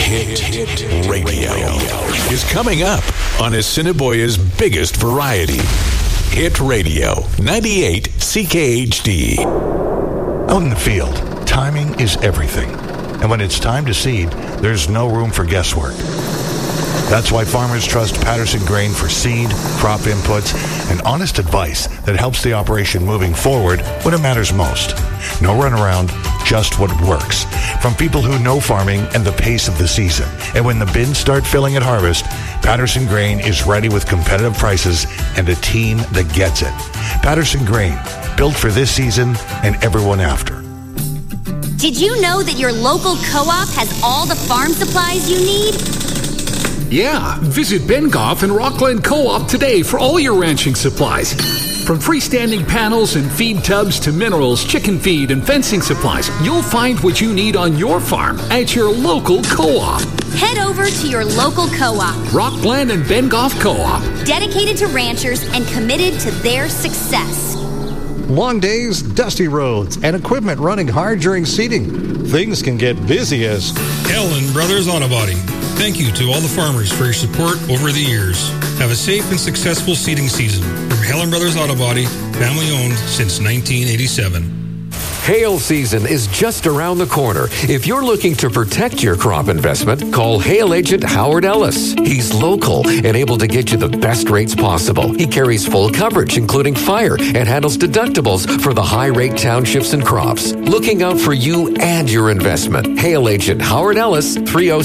Hit Radio is coming up on Assiniboia's biggest variety. Hit Radio 98 CKHD. Out in the field, timing is everything. And when it's time to seed, there's no room for guesswork. That's why farmers trust Patterson Grain for seed, crop inputs, and honest advice that helps the operation moving forward when it matters most. No runaround, just what works. From people who know farming and the pace of the season. And when the bins start filling at harvest, Patterson Grain is ready with competitive prices and a team that gets it. Patterson Grain, built for this season and everyone after. Did you know that your local co-op has all the farm supplies you need? Yeah, visit Bengoff and Rockland Co-op today for all your ranching supplies. From freestanding panels and feed tubs to minerals, chicken feed, and fencing supplies, you'll find what you need on your farm at your local co-op. Head over to your local co-op. Rockland and Bengoff Co-op. Dedicated to ranchers and committed to their success. Long days, dusty roads, and equipment running hard during seeding. Things can get busy as Helen Brothers Auto Body. Thank you to all the farmers for your support over the years. Have a safe and successful seeding season. From Helen Brothers Auto Body, family owned since 1987. Hail season is just around the corner. If you're looking to protect your crop investment, call Hail Agent Howard Ellis. He's local and able to get you the best rates possible. He carries full coverage, including fire, and handles deductibles for the high-rate townships and crops. Looking out for you and your investment. Hail Agent Howard Ellis,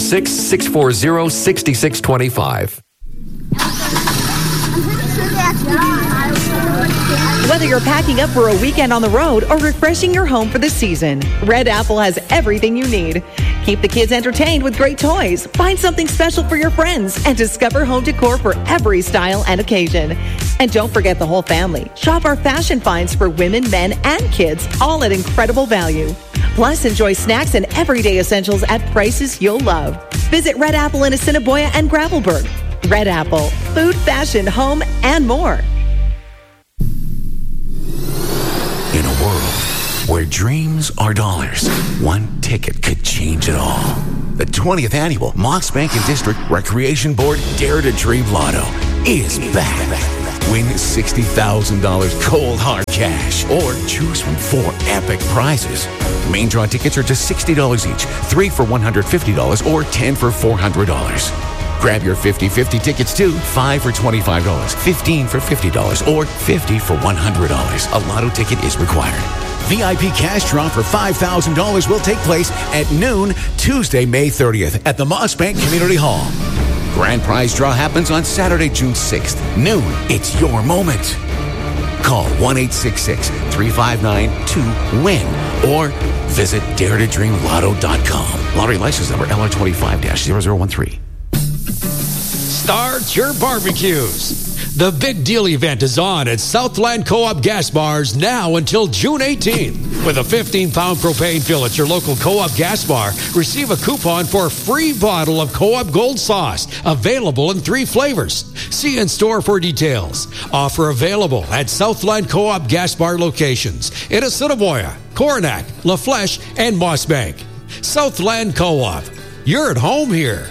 306-640-6625. Whether you're packing up for a weekend on the road or refreshing your home for the season, Red Apple has everything you need. Keep the kids entertained with great toys, find something special for your friends, and discover home decor for every style and occasion. And don't forget the whole family. Shop our fashion finds for women, men, and kids, all at incredible value. Plus, enjoy snacks and everyday essentials at prices you'll love. Visit Red Apple in Assiniboia and Gravelburg. Red Apple, food, fashion, home, and more. In a world where dreams are dollars, one ticket could change it all. The 20th annual Mox Bank and District Recreation Board Dare to Dream Lotto is back. Win $60,000 cold hard cash or choose from 4 epic prizes. Main draw tickets are just $60 each, 3 for $150 or 10 for $400. Grab your 50-50 tickets too, 5 for $25, 15 for $50, or 50 for $100. A lotto ticket is required. VIP cash draw for $5,000 will take place at noon, Tuesday, May 30th at the Moss Bank Community Hall. Grand prize draw happens on Saturday, June 6th. Noon, it's your moment. Call 1-866-359-2-WIN or visit daretodreamlotto.com. Lottery license number LR25-0013. Start your barbecues. The Big Deal event is on at Southland Co-op Gas Bars now until June 18th. With a 15-pound propane fill at your local Co-op gas bar, receive a coupon for a free bottle of Co-op Gold Sauce, available in 3 flavors. See in store for details. Offer available at Southland Co-op Gas Bar locations in Assiniboia, Coronach, La Flèche, and Moss Bank. Southland Co-op. You're at home here.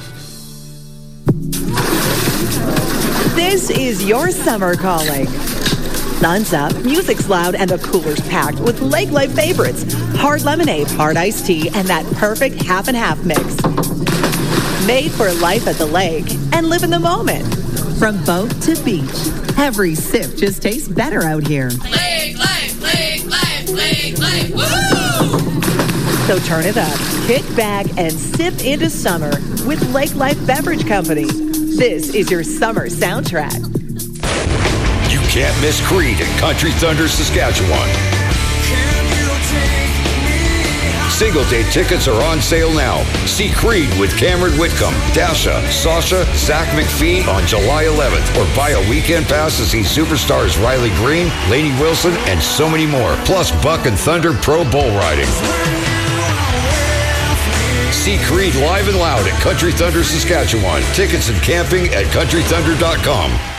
This is your summer calling. Sun's up, music's loud, and the cooler's packed with Lake Life favorites. Hard lemonade, hard iced tea, and that perfect half and half mix. Made for life at the lake and live in the moment. From boat to beach, every sip just tastes better out here. Lake Life, Lake Life, Lake Life, woohoo! So turn it up, kick back, and sip into summer with Lake Life Beverage Company. This is your summer soundtrack. You can't miss Creed at Country Thunder, Saskatchewan. Single-day tickets are on sale now. See Creed with Cameron Whitcomb, Dasha, Sasha, Zach McPhee on July 11th. Or buy a weekend pass to see superstars Riley Green, Lainey Wilson, and so many more. Plus Buck and Thunder Pro Bull Riding. See Creed live and loud at Country Thunder, Saskatchewan. Tickets and camping at countrythunder.com.